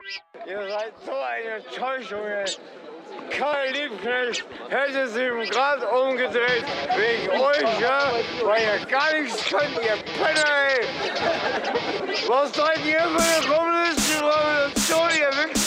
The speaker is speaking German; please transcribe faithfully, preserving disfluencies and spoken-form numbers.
Ihr seid so eine Enttäuschung, ey. Karl Liebknecht hätte sich im Gras umgedreht wegen euch, ja? Weil ihr gar nichts könnt, ihr Penner, ey. Was seid ihr für eine kommunistische Revolution, ihr Wichser?